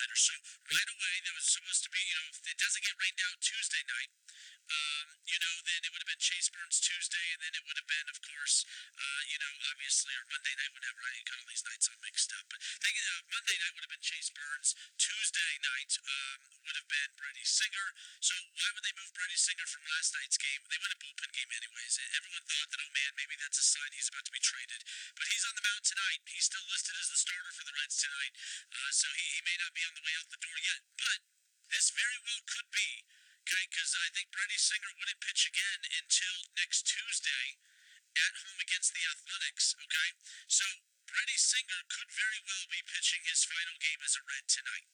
doubleheader. So right away, there was supposed to be, if it doesn't get rained out Tuesday night, then it would have been Chase Burns Tuesday, and then it would have been, of course, obviously, or Monday night, whatever. I got all these nights all mixed up. But Monday night would have been Chase Burns. Tuesday night would have been Brady Singer. So why would they move Brady Singer from last night's game? They win a bullpen game anyways. Everyone thought that, oh man, maybe that's a sign he's about to be traded. But he's on the mound tonight. He's still listed as the starter for the Reds tonight. So he may not be on the way out the door yet. But this very well could be. Okay, because I think Brady Singer wouldn't pitch again until next Tuesday at home against the Athletics. Okay, so Brady Singer could very well be pitching his final game as a Red tonight.